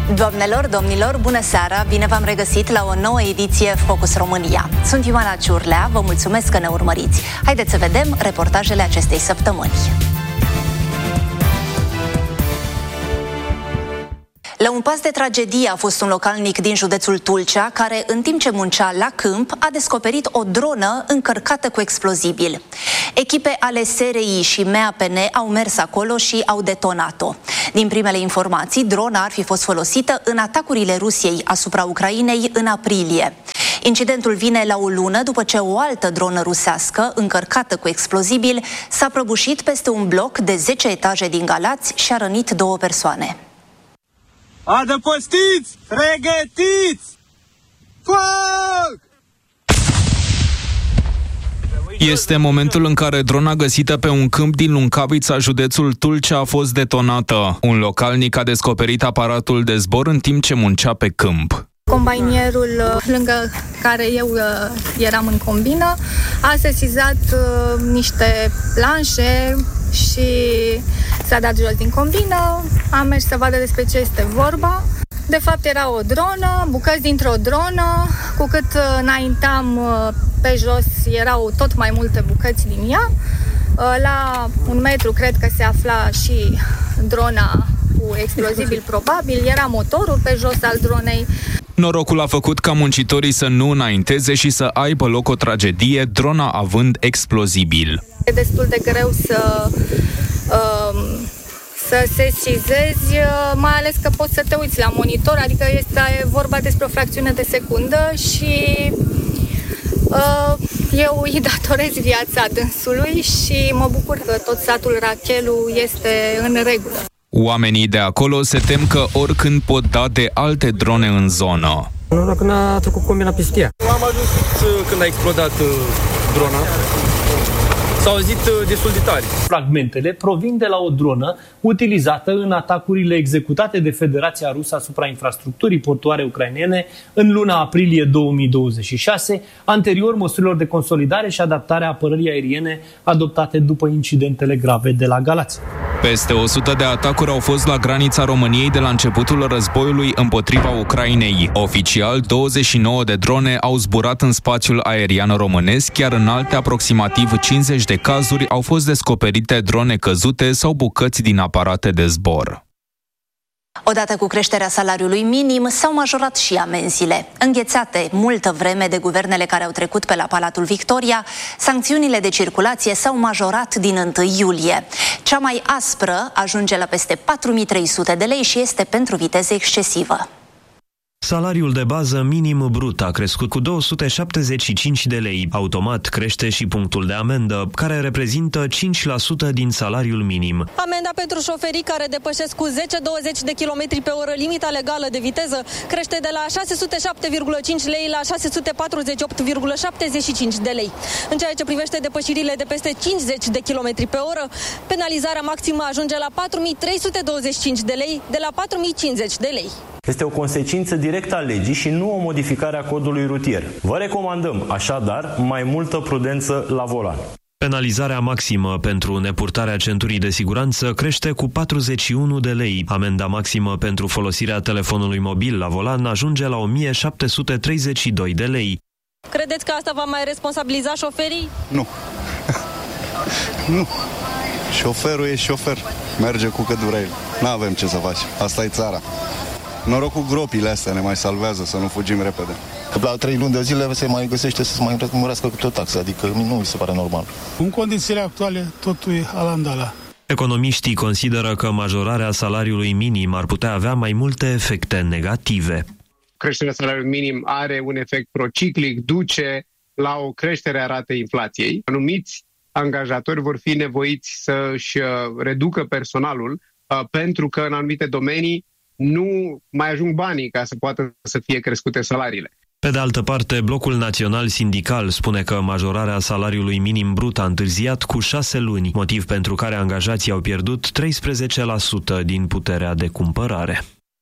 Doamnelor, domnilor, bună seara! Bine v-am regăsit la o nouă ediție Focus România. Sunt Ioana Ciurlea, vă mulțumesc că ne urmăriți. Haideți să vedem reportajele acestei săptămâni. La un pas de tragedie a fost un localnic din județul Tulcea care, în timp ce muncea la câmp, a descoperit o dronă încărcată cu explozibil. Echipe ale SRI și MAPN au mers acolo și au detonat-o. Din primele informații, drona ar fi fost folosită în atacurile Rusiei asupra Ucrainei în aprilie. Incidentul vine la o lună după ce o altă dronă rusească, încărcată cu explozibil, s-a prăbușit peste un bloc de 10 etaje din Galați și a rănit 2 persoane. Adăpostiți! Pregătiți! Foc! Este momentul în care drona găsită pe un câmp din Luncavița, județul Tulcea, a fost detonată. Un localnic a descoperit aparatul de zbor în timp ce muncea pe câmp. Combainierul lângă care eu eram în combină a sesizat niște planșe și s-a dat jos din combină, a mers să vadă despre ce este vorba. De fapt era o dronă, bucăți dintr-o dronă, cu cât înaintam pe jos erau tot mai multe bucăți din ea. La 1 metru cred că se afla și drona cu explozibil probabil, era motorul pe jos al dronei. Norocul a făcut ca muncitorii să nu înainteze și să aibă loc o tragedie, drona având explozibil. E destul de greu să sesizezi, mai ales că poți să te uiți la monitor, adică este vorba despre o fracțiune de secundă și eu îi datorez viața dânsului și mă bucur că tot satul Rachelu este în regulă. Oamenii de acolo se tem că oricând pot da de alte drone în zonă. Noroc că n-a trecut combina peste ea. Am ajuns când a explodat drona. S-au auzit destul de tare. Fragmentele provin de la o dronă utilizată în atacurile executate de Federația Rusă asupra infrastructurii portuare ucrainene în luna aprilie 2026, anterior măsurilor de consolidare și adaptare a apărării aeriene adoptate după incidentele grave de la Galați. Peste 100 de atacuri au fost la granița României de la începutul războiului împotriva Ucrainei. Oficial, 29 de drone au zburat în spațiul aerian românesc, iar în alte aproximativ 50 de cazuri au fost descoperite drone căzute sau bucăți din aparate de zbor. Odată cu creșterea salariului minim, s-au majorat și amenziile. Înghețate multă vreme de guvernele care au trecut pe la Palatul Victoria, sancțiunile de circulație s-au majorat din 1 iulie. Cea mai aspră ajunge la peste 4.300 de lei și este pentru viteză excesivă. Salariul de bază minim brut a crescut cu 275 de lei. Automat crește și punctul de amendă, care reprezintă 5% din salariul minim. Amenda pentru șoferii care depășesc cu 10-20 de km pe oră limita legală de viteză crește de la 607,5 lei la 648,75 de lei. În ceea ce privește depășirile de peste 50 de km pe oră, penalizarea maximă ajunge la 4.325 de lei de la 4.050 de lei. Este o consecință directă a legii și nu o modificare a codului rutier. Vă recomandăm, așadar, mai multă prudență la volan. Penalizarea maximă pentru nepurtarea centurii de siguranță crește cu 41 de lei. Amenda maximă pentru folosirea telefonului mobil la volan ajunge la 1732 de lei. Credeți că asta va mai responsabiliza șoferii? Nu. Nu. Șoferul e șofer. Merge cu cât vrea el. N-avem ce să faci. Asta e țara. Noroc cu gropile astea ne mai salvează, să nu fugim repede. La 3 luni de zile se mai găsește să se mai rămânească câte o taxă, adică nu mi se pare normal. În condițiile actuale, totul e alandala. Economiștii consideră că majorarea salariului minim ar putea avea mai multe efecte negative. Creșterea salariului minim are un efect prociclic, duce la o creștere a ratei inflației. Anumiți angajatori vor fi nevoiți să-și reducă personalul pentru că în anumite domenii nu mai ajung banii ca să poată să fie crescute salariile. Pe de altă parte, Blocul Național Sindical spune că majorarea salariului minim brut a întârziat cu 6 luni, motiv pentru care angajații au pierdut 13% din puterea de cumpărare.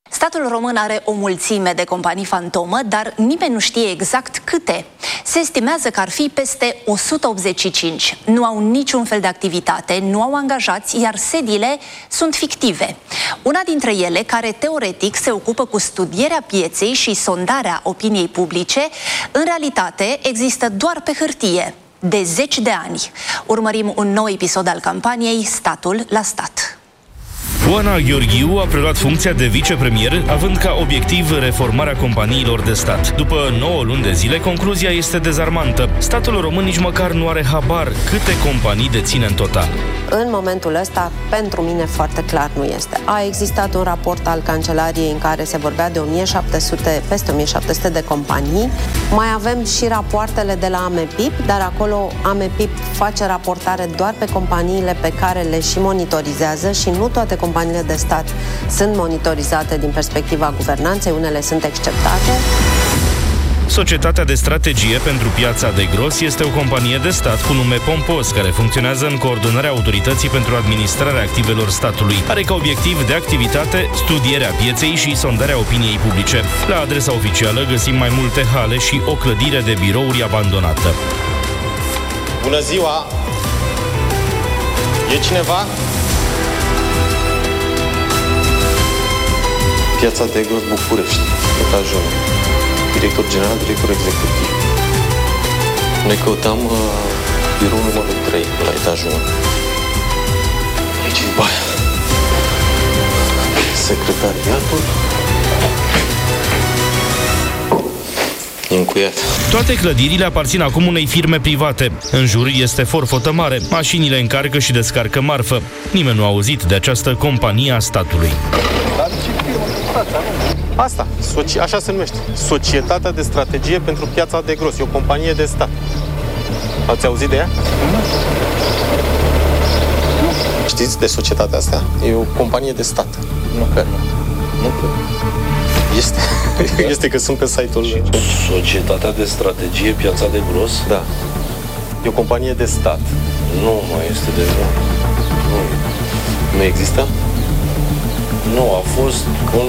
Statul român are o mulțime de companii fantomă, dar nimeni nu știe exact câte. Se estimează că ar fi peste 185. Nu au niciun fel de activitate, nu au angajați, iar sediile sunt fictive. Una dintre ele, care teoretic se ocupă cu studierea pieței și sondarea opiniei publice, în realitate există doar pe hârtie, de 10 de ani. Urmărim un nou episod al campaniei Statul la Stat. Oana Gheorghiu a preluat funcția de vicepremier, având ca obiectiv reformarea companiilor de stat. După 9 luni de zile, concluzia este dezarmantă. Statul român nici măcar nu are habar câte companii deține în total. În momentul ăsta, pentru mine foarte clar nu este. A existat un raport al Cancelariei în care se vorbea de peste 1700 de companii. Mai avem și rapoartele de la AMEPIP, dar acolo AMEPIP face raportare doar pe companiile pe care le și monitorizează și nu toate companiile de stat sunt monitorizate din perspectiva guvernanței, unele sunt exceptate. Societatea de strategie pentru piața de gros este o companie de stat cu nume pompos, care funcționează în coordonarea autorității pentru administrarea activelor statului. Are ca obiectiv de activitate studierea pieței și sondarea opiniei publice. La adresa oficială găsim mai multe hale și o clădire de birouri abandonată. Bună ziua! E cineva? Piața de Gros, București, etajul 1. Director general, director executiv. Noi căutam biroul numărul 3, la etajul 1. Aici e baia. Secretariatul. E încuiat. Toate clădirile aparțin acum unei firme private. În jur este forfotă mare. Mașinile încarcă și descarcă marfă. Nimeni nu a auzit de această companie a statului. Asta, așa se numește. Societatea de strategie pentru piața de gros. E o companie de stat. Ați auzit de ea? Știți de societatea asta? E o companie de stat. Nu cred. Este că sunt pe site-ul. Societatea de strategie piața de gros? Da. E o companie de stat. Nu mai este de mult. Nu există? Nu, a fost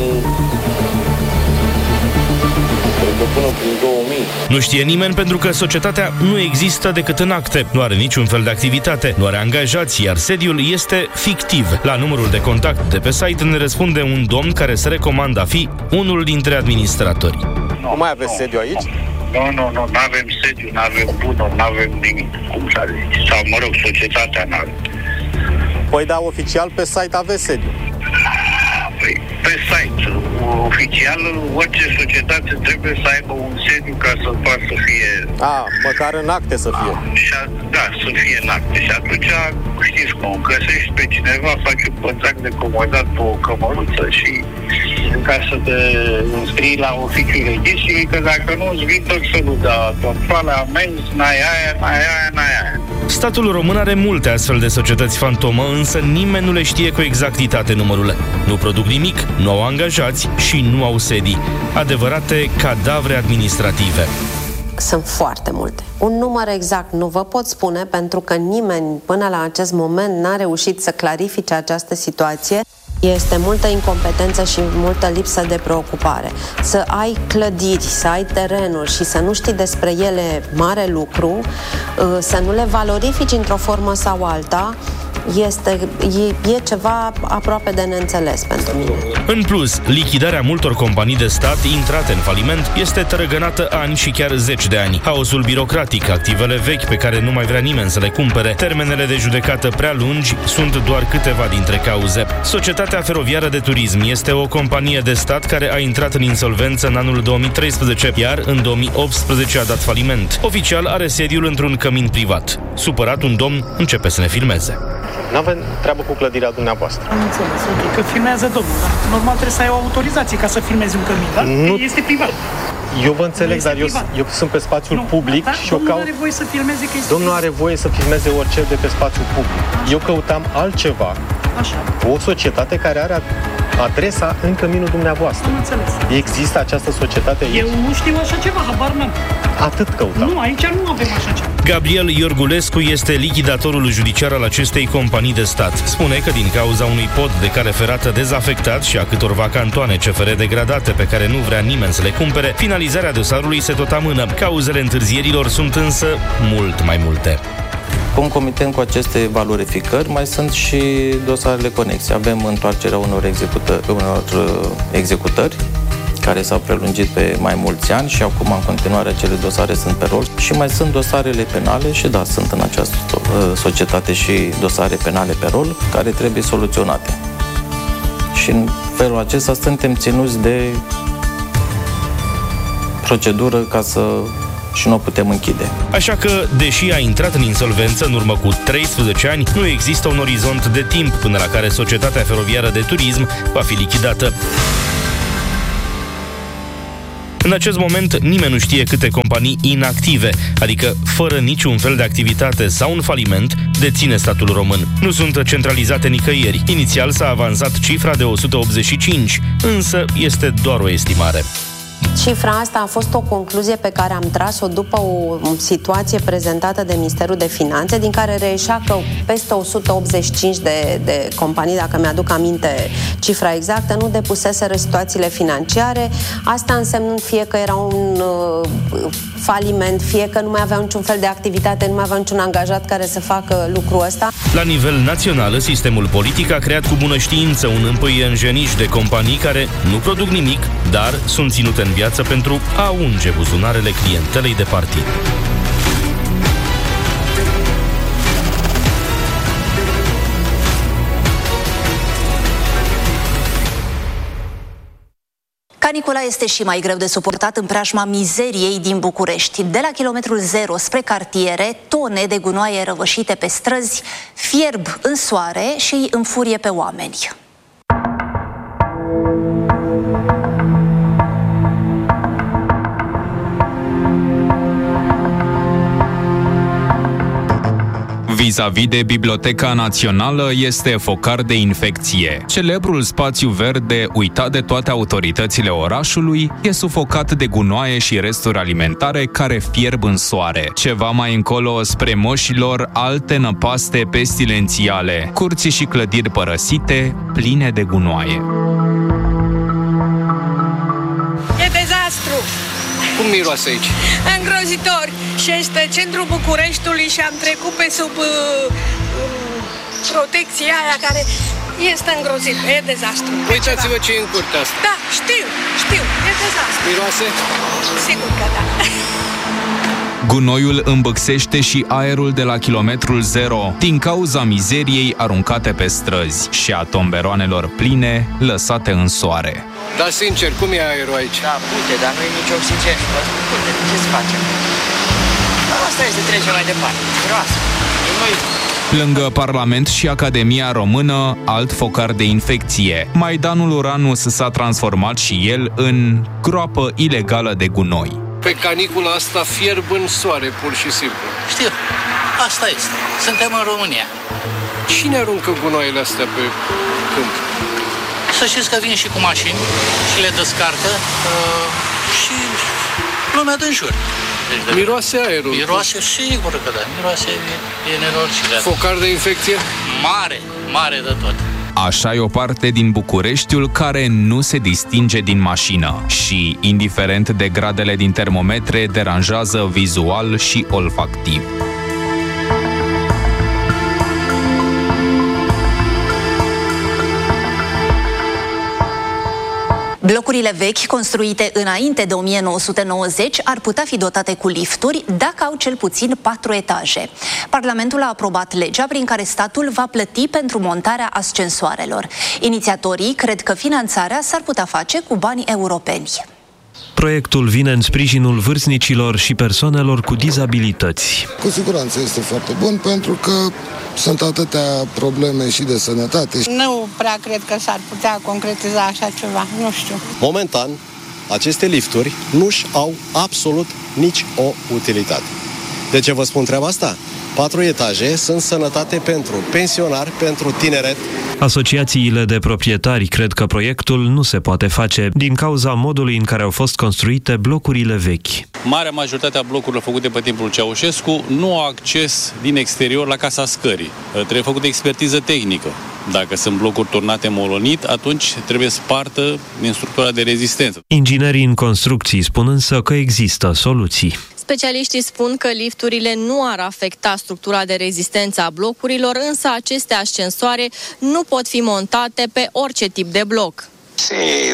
până prin 2000. Nu știe nimeni pentru că societatea nu există decât în acte. Nu are niciun fel de activitate, nu are angajați, iar sediul este fictiv. La numărul de contact de pe site ne răspunde un domn care se recomandă a fi unul dintre administratori. Nu mai aveți sediu aici? Nu avem sediu, nu avem bunuri, nu avem nimic, cum s-ar zice. Sau, mă rog, societatea nu are. Păi da, oficial pe site aveți sediu. Pe site, oficial, orice societate trebuie să aibă un sediu ca să poată să fie... măcar în acte să fie. Da, să fie în acte. Și atunci, știți cum, găsești pe cineva, faci un contract de comodat pe o cămăruță și ca să te înscrii la oficiul registrului, că dacă nu îți vin tot felul de controle, amenzi, n-ai aia. Statul român are multe astfel de societăți fantomă, însă nimeni nu le știe cu exactitate numărul. Nu produc nimic, nu au angajați și nu au sedii. Adevărate cadavre administrative. Sunt foarte multe. Un număr exact nu vă pot spune pentru că nimeni până la acest moment n-a reușit să clarifice această situație. Este multă incompetență și multă lipsă de preocupare. Să ai clădiri, să ai terenuri și să nu știi despre ele mare lucru, să nu le valorifici într-o formă sau alta, e ceva aproape de neînțeles pentru mine. În plus, lichidarea multor companii de stat intrate în faliment este tărăgănată ani și chiar 10 de ani. Haosul birocratic, activele vechi pe care nu mai vrea nimeni să le cumpere, termenele de judecată prea lungi sunt doar câteva dintre cauze. Societatea Feroviară de Turism este o companie de stat care a intrat în insolvență în anul 2013, iar în 2018 a dat faliment. Oficial are sediul într-un cămin privat. Supărat, un domn începe să ne filmeze. N-avem treabă cu clădirea dumneavoastră. Am înțeles, ok, că filmează domnul, dar normal trebuie să ai o autorizație ca să filmezi un cămin, da? Nu, este privat. Eu vă înțeleg, dar eu sunt pe spațiul public și eu caut... Domnul are voie să filmeze că este... Domnul are voie să filmeze orice de pe spațiul public. Eu căutam altceva. Așa. O societate care are adresa în căminul dumneavoastră. Am înțeles. Există această societate aici? Eu nu știu așa ceva, habar n-am. Atât căutam. Nu, aici nu avem așa ceva. Gabriel Iorgulescu este lichidatorul judiciar al acestei companii de stat. Spune că din cauza unui pod de cale ferată dezafectat și a câtorva cantoane CFR degradate pe care nu vrea nimeni să le cumpere, finalizarea dosarului se tot amână. Cauzele întârzierilor sunt însă mult mai multe. Concomitent cu aceste valorificări, mai sunt și dosarele conexe. Avem întoarcerea unor executări care s-au prelungit pe mai mulți ani și acum, în continuare, acele dosare sunt pe rol. Și mai sunt dosarele penale și, da, sunt în această societate și dosare penale pe rol care trebuie soluționate. Și în felul acesta suntem ținuți de procedură ca să și nu o putem închide. Așa că, deși a intrat în insolvență în urmă cu 13 ani, nu există un orizont de timp până la care Societatea Feroviară de Turism va fi lichidată. În acest moment, nimeni nu știe câte companii inactive, adică fără niciun fel de activitate sau un faliment, deține statul român. Nu sunt centralizate nicăieri. Inițial s-a avansat cifra de 185, însă este doar o estimare. Cifra asta a fost o concluzie pe care am tras-o după o situație prezentată de Ministerul de Finanțe, din care reieșea că peste 185 de companii, dacă mi-aduc aminte cifra exactă, nu depuseseră situațiile financiare. Asta însemnând fie că era un faliment, fie că nu mai aveau niciun fel de activitate, nu mai aveau niciun angajat care să facă lucrul ăsta. La nivel național, sistemul politic a creat cu bună știință un împăienjeniș de companii care nu produc nimic, dar sunt ținute în viață pentru a unge buzunarele clientelei de partid. Canicula este și mai greu de suportat în preajma mizeriei din București. De la kilometrul 0 spre cartiere, tone de gunoaie răvășite pe străzi fierb în soare și îi înfurie pe oameni. Vis-a-vis de Biblioteca Națională este focar de infecție. Celebrul spațiu verde, uitat de toate autoritățile orașului, e sufocat de gunoaie și resturi alimentare care fierb în soare. Ceva mai încolo, spre Moșilor, alte năpaste pestilențiale, curți și clădiri părăsite, pline de gunoaie. E dezastru! Cum miroase aici? Îngrozitor! Și este centrul Bucureștiului și am trecut pe sub protecția aia care este îngrozit. E dezastru. Uitați-vă ce e în curtea asta. Da, știu, e dezastru. Miroase? Sigur că da. Gunoiul îmbâxește și aerul de la kilometrul 0 din cauza mizeriei aruncate pe străzi și a tomberoanelor pline lăsate în soare. Da, sincer, cum e aerul aici? Da, pute, dar nu e nici oxigen. Pute, ce să facem? Asta este, trece mai departe. Groasă. Lângă Parlament și Academia Română, alt focar de infecție. Maidanul Uranus s-a transformat și el în groapă ilegală de gunoi. Pe canicula asta fierb în soare, pur și simplu. Știu, asta este. Suntem în România. Cine aruncă gunoaiele astea pe câmp? Să știți că vin și cu mașini și le descarcă și lumea din jur. Deci, miroase aerul. Miroase, sigur că da. Miroase e nenorocire. Focar de infecție? Mare, mare de tot. Așa e o parte din Bucureștiul care nu se distinge din mașină și, indiferent de gradele din termometre, deranjează vizual și olfactiv. Blocurile vechi, construite înainte de 1990, ar putea fi dotate cu lifturi dacă au cel puțin 4 etaje. Parlamentul a aprobat legea prin care statul va plăti pentru montarea ascensoarelor. Inițiatorii cred că finanțarea s-ar putea face cu bani europeni. Proiectul vine în sprijinul vârstnicilor și persoanelor cu dizabilități. Cu siguranță este foarte bun pentru că sunt atâtea probleme și de sănătate. Nu prea cred că s-ar putea concretiza așa ceva, nu știu. Momentan, aceste lifturi nu-și au absolut nici o utilitate. De ce vă spun treaba asta? 4 etaje sunt sănătate pentru pensionari, pentru tineret. Asociațiile de proprietari cred că proiectul nu se poate face din cauza modului în care au fost construite blocurile vechi. Marea majoritate a blocurilor făcute pe timpul Ceaușescu nu au acces din exterior la Casa Scării. Trebuie făcută expertiză tehnică. Dacă sunt blocuri turnate molonit, atunci trebuie spartă din structura de rezistență. Inginerii în construcții spun însă că există soluții. Specialiștii spun că lifturile nu ar afecta structura de rezistență a blocurilor, însă aceste ascensoare nu pot fi montate pe orice tip de bloc. Se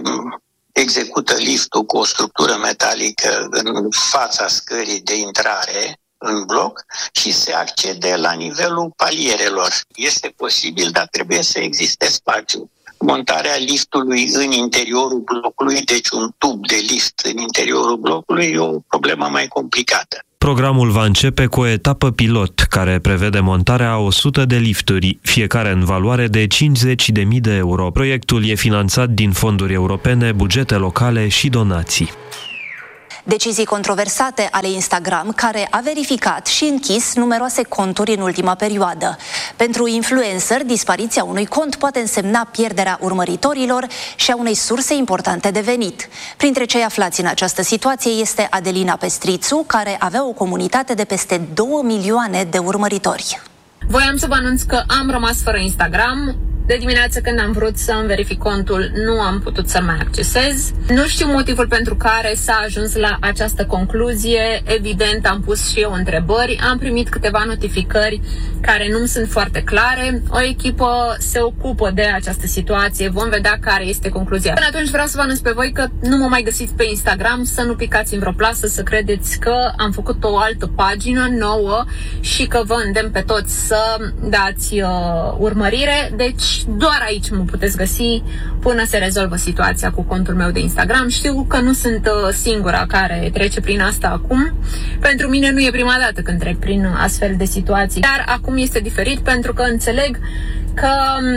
execută liftul cu o structură metalică în fața scării de intrare în bloc și se accede la nivelul palierelor. Este posibil, dar trebuie să existe spațiu. Montarea liftului în interiorul blocului, deci un tub de lift în interiorul blocului, e o problemă mai complicată. Programul va începe cu o etapă pilot, care prevede montarea a 100 de lifturi, fiecare în valoare de 50.000 de euro. Proiectul e finanțat din fonduri europene, bugete locale și donații. Decizii controversate ale Instagram, care a verificat și închis numeroase conturi în ultima perioadă. Pentru influencer, dispariția unui cont poate însemna pierderea urmăritorilor și a unei surse importante de venit. Printre cei aflați în această situație este Adelina Pestrițu, care avea o comunitate de peste 2 milioane de urmăritori. Voiam să vă anunț că am rămas fără Instagram. De dimineață, când am vrut să îmi verific contul, nu am putut să mai accesez. Nu știu motivul pentru care s-a ajuns la această concluzie. Evident, am pus și eu întrebări. Am primit câteva notificări care nu-mi sunt foarte clare. O echipă se ocupă de această situație. Vom vedea care este concluzia. Până atunci vreau să vă anunț pe voi că nu mă mai găsiți pe Instagram, să nu picați în vreo plasă, să credeți că am făcut o altă pagină nouă și că vă îndemn pe toți să dați urmărire. Deci doar aici mă puteți găsi până se rezolvă situația cu contul meu de Instagram. Știu că nu sunt singura care trece prin asta acum. Pentru mine nu e prima dată când trec prin astfel de situații. Dar acum este diferit pentru că înțeleg că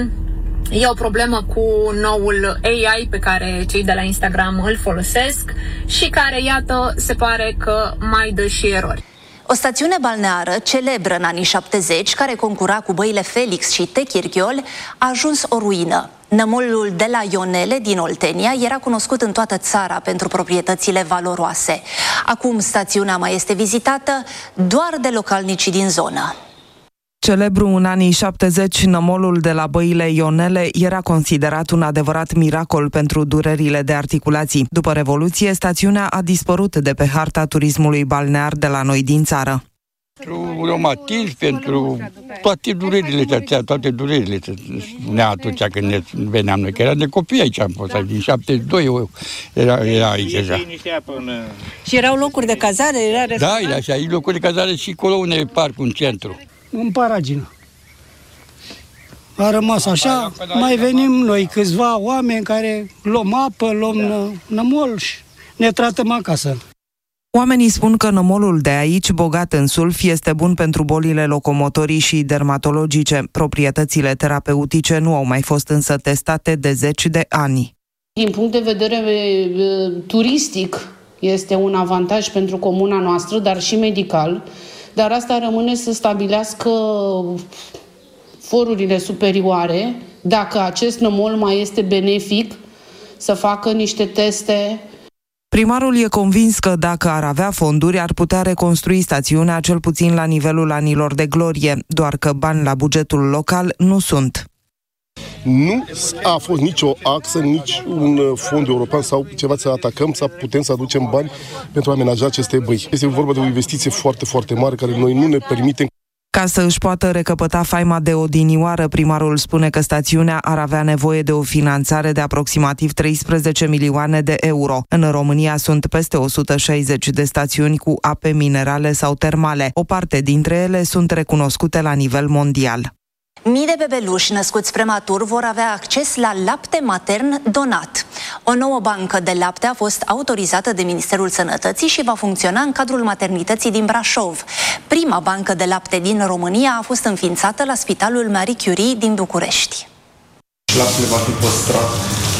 e o problemă cu noul AI pe care cei de la Instagram îl folosesc și care, iată, se pare că mai dă și erori. O stațiune balneară celebră în anii 70, care concura cu băile Felix și Techirghiol, a ajuns o ruină. Nămolul de la Ionele din Oltenia era cunoscut în toată țara pentru proprietățile valoroase. Acum stațiunea mai este vizitată doar de localnicii din zonă. Celebru în anii 70, nămolul de la băile Ionele era considerat un adevărat miracol pentru durerile de articulații. După Revoluție, stațiunea a dispărut de pe harta turismului balnear de la noi din țară. Pentru reumatism, pentru toate durerile spunea atunci când ne veneam noi, că era de copii aici am fost, din 72 era aici deja. Și erau locuri de cazare? Da, era așa, locuri de cazare și acolo unde e parcul, în centru. În Paragină. A rămas așa, mai venim noi câțiva oameni care luăm apă, luăm nămol și ne tratăm acasă. Oamenii spun că nămolul de aici, bogat în sulf, este bun pentru bolile locomotorii și dermatologice. Proprietățile terapeutice nu au mai fost însă testate de 10 de ani. Din punct de vedere turistic, este un avantaj pentru comuna noastră, dar și medical. Dar asta rămâne să stabilească forurile superioare, dacă acest nămol mai este benefic, să facă niște teste. Primarul e convins că dacă ar avea fonduri, ar putea reconstrui stațiunea cel puțin la nivelul anilor de glorie, doar că bani la bugetul local nu sunt. Nu a fost nicio axă, nici un fond european sau ceva să atacăm, să putem să aducem bani pentru a amenaja aceste băi. Este vorba de o investiție foarte, foarte mare care noi nu ne permitem. Ca să își poată recăpăta faima de odinioară, primarul spune că stațiunea ar avea nevoie de o finanțare de aproximativ 13 milioane de euro. În România sunt peste 160 de stațiuni cu ape minerale sau termale. O parte dintre ele sunt recunoscute la nivel mondial. Mii de bebeluși născuți prematur vor avea acces la lapte matern donat. O nouă bancă de lapte a fost autorizată de Ministerul Sănătății și va funcționa în cadrul maternității din Brașov. Prima bancă de lapte din România a fost înființată la Spitalul Marie Curie din București. Laptele va fi păstrat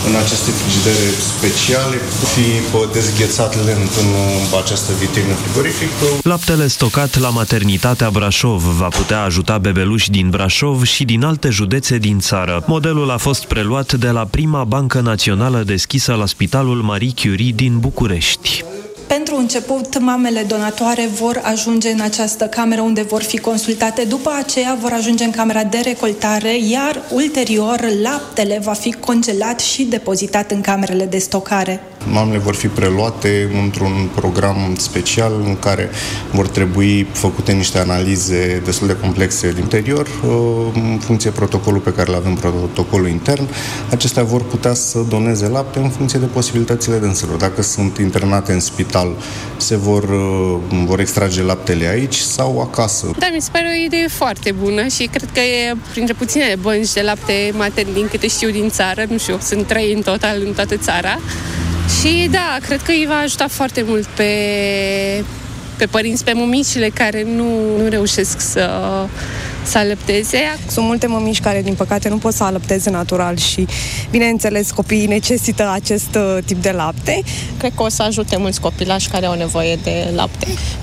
în aceste frigidere speciale, fi dezghețat lent în această vitrină frigorifică. Laptele stocat la maternitatea Brașov va putea ajuta bebeluși din Brașov și din alte județe din țară. Modelul a fost preluat de la prima bancă națională deschisă la Spitalul Marie Curie din București. Pentru început, mamele donatoare vor ajunge în această cameră unde vor fi consultate. După aceea vor ajunge în camera de recoltare, iar ulterior laptele va fi congelat și depozitat în camerele de stocare. Mamele vor fi preluate într-un program special în care vor trebui făcute niște analize destul de complexe din interior, în funcție de protocolul pe care îl avem, protocolul intern. Acestea vor putea să doneze lapte în funcție de posibilitățile dânselor. Dacă sunt internate în spital, se vor extrage laptele aici sau acasă. Da, mi se pare o idee foarte bună și cred că e printre puținele bănci de lapte matern din câte știu din țară, nu știu, sunt 3 în total în toată țara. Și da, cred că îi va ajuta foarte mult pe părinți, pe mămicile care nu reușesc să alăpteze. Sunt multe mămici care, din păcate, nu pot să alăpteze natural și, bineînțeles, copiii necesită acest tip de lapte. Cred că o să ajute mulți copilași care au nevoie de lapte.